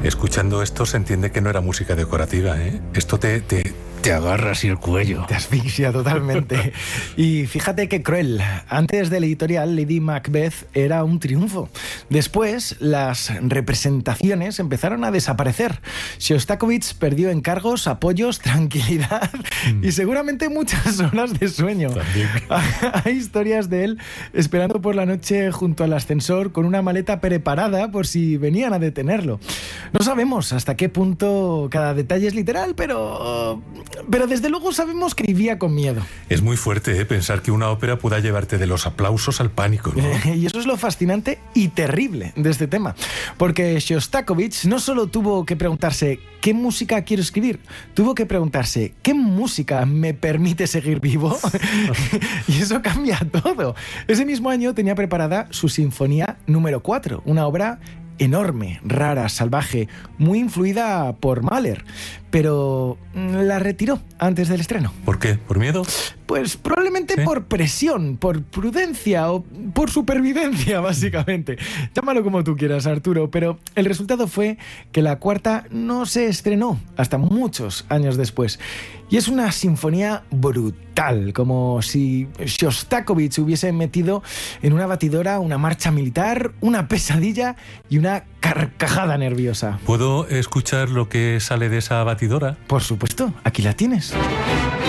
Escuchando esto se entiende que no era música decorativa, ¿eh? Esto te agarra así el cuello. Te asfixia totalmente. Y fíjate qué cruel. Antes del editorial, Lady Macbeth era un triunfo. Después, las representaciones empezaron a desaparecer. Shostakovich perdió encargos, apoyos, tranquilidad y seguramente muchas horas de sueño. También. Hay historias de él esperando por la noche junto al ascensor con una maleta preparada por si venían a detenerlo. No sabemos hasta qué punto cada detalle es literal, pero desde luego sabemos que vivía con miedo. Es muy fuerte, pensar que una ópera pueda llevarte de los aplausos al pánico, ¿no? Y eso es lo fascinante y terrible de este tema. Porque Shostakovich no solo tuvo que preguntarse ¿qué música quiero escribir? Tuvo que preguntarse ¿qué música me permite seguir vivo? Y eso cambia todo. Ese mismo año tenía preparada su Sinfonía número 4, una obra enorme, rara, salvaje, muy influida por Mahler, pero la retiró antes del estreno. ¿Por qué? ¿Por miedo? Pues probablemente por presión, por prudencia o por supervivencia, básicamente. Llámalo como tú quieras, Arturo, pero el resultado fue que la cuarta no se estrenó hasta muchos años después. Y es una sinfonía brutal, como si Shostakovich hubiese metido en una batidora una marcha militar, una pesadilla y una carcajada nerviosa. ¿Puedo escuchar lo que sale de esa batidora? Por supuesto, aquí la tienes.